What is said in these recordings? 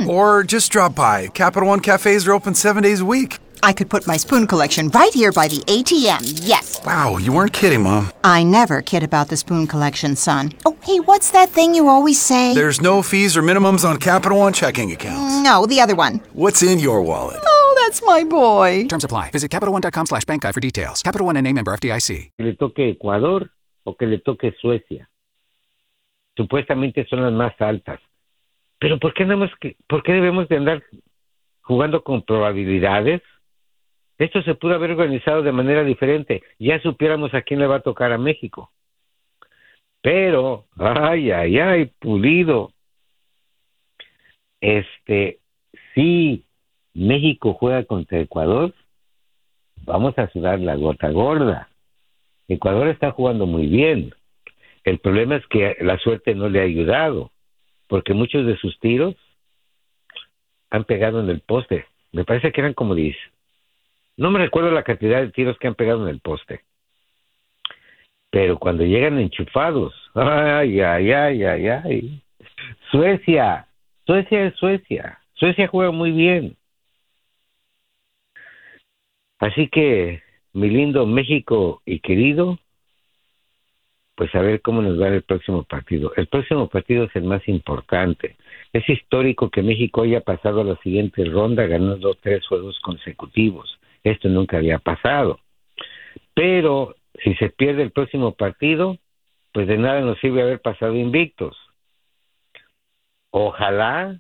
Or just drop by. Capital One cafes are open 7 days a week. I could put my spoon collection right here by the ATM, yes. Wow, you weren't kidding, Mom. I never kid about the spoon collection, son. Oh, hey, what's that thing you always say? There's no fees or minimums on Capital One checking accounts. No, the other one. What's in your wallet? Oh, that's my boy. Terms apply. Visit CapitalOne.com/bank guide for details. Capital One N.A. member FDIC. Que le toque Ecuador o que le toque Suecia. Supuestamente son las más altas. Pero ¿por qué debemos de andar jugando con probabilidades? Esto se pudo haber organizado de manera diferente. Ya supiéramos a quién le va a tocar a México. Pero, Pulido. Si México juega contra Ecuador, vamos a sudar la gota gorda. Ecuador está jugando muy bien. El problema es que la suerte no le ha ayudado, porque muchos de sus tiros han pegado en el poste. Me parece que eran como 10. No me recuerdo la cantidad de tiros que han pegado en el poste. Pero cuando llegan enchufados, Suecia es Suecia. Suecia juega muy bien. Así que, mi lindo México y querido, pues a ver cómo nos va el próximo partido. El próximo partido es el más importante. Es histórico que México haya pasado a la siguiente ronda ganando 3 juegos consecutivos. Esto nunca había pasado. Pero si se pierde el próximo partido, pues de nada nos sirve haber pasado invictos. Ojalá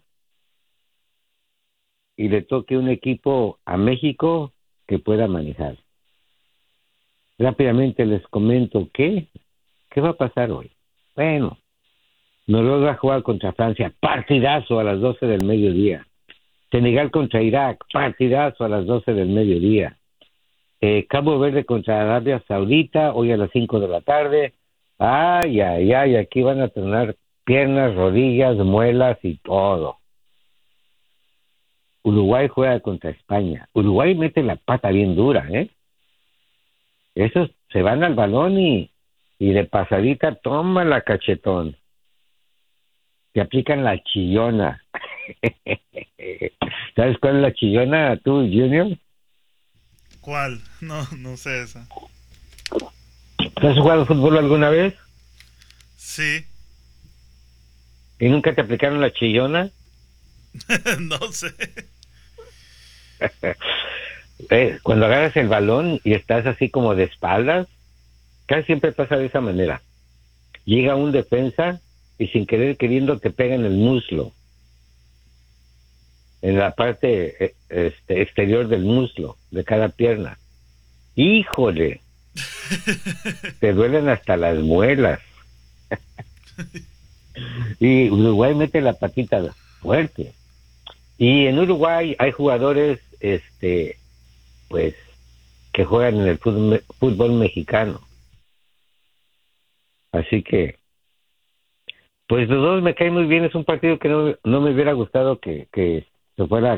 y le toque un equipo a México que pueda manejar. Rápidamente les comento ¿qué va a pasar hoy? Bueno, Noruega va a jugar contra Francia, partidazo a las 12 del mediodía. Senegal contra Irak, partidazo a las 12 del mediodía. Cabo Verde contra Arabia Saudita, hoy a las 5 de la tarde. Aquí van a tronar piernas, rodillas, muelas y todo. Uruguay juega contra España. Uruguay mete la pata bien dura, Esos se van al balón y de pasadita toma la cachetón. Te aplican la chillona. ¿Sabes cuál es la chillona tú, Junior? ¿Cuál? No sé esa. ¿Has jugado fútbol alguna vez? Sí. ¿Y nunca te aplicaron la chillona? No sé. Cuando agarras el balón y estás así como de espaldas, casi siempre pasa de esa manera. Llega un defensa y sin querer queriendo te pega en el muslo, en la parte exterior del muslo de cada pierna. ¡Híjole! Te duelen hasta las muelas. Y Uruguay mete la patita fuerte. Y en Uruguay hay jugadores pues que juegan en el fútbol mexicano. Así que pues los dos me caen muy bien. Es un partido que no me hubiera gustado que se fuera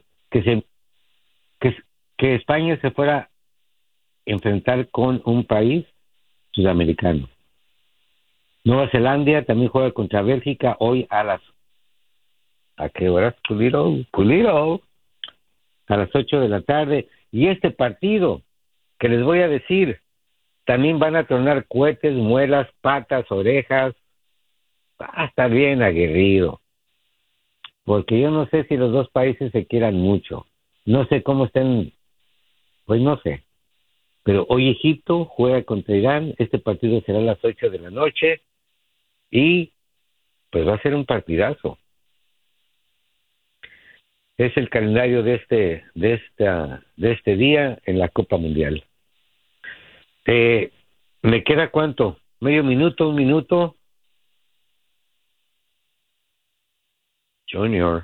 que España se fuera a enfrentar con un país sudamericano. Nueva Zelanda también juega contra Bélgica hoy ¿a qué horas? Pulido. A las 8 de la tarde. Y este partido que les voy a decir, también van a tronar cohetes, muelas, patas, orejas. Va a estar bien aguerrido. Porque yo no sé si los dos países se quieran mucho. No sé cómo estén, pues no sé. Pero hoy Egipto juega contra Irán. Este partido será a las 8 de la noche. Y pues va a ser un partidazo. Es el calendario de este día en la Copa Mundial. ¿Me queda cuánto? ¿Medio minuto? ¿1 minuto? Junior.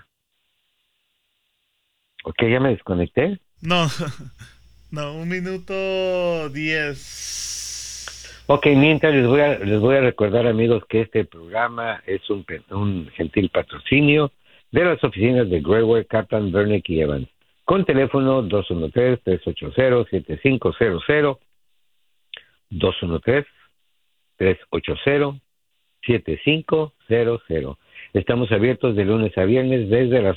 Ok, ya me desconecté. No, 1 minuto 10. Ok, mientras les voy a recordar, amigos, que este programa es un gentil patrocinio de las oficinas de Greyware, Kaplan, Bernick y Evans, con teléfono 213-380-7500, 213-380-7500. Estamos abiertos de lunes a viernes desde las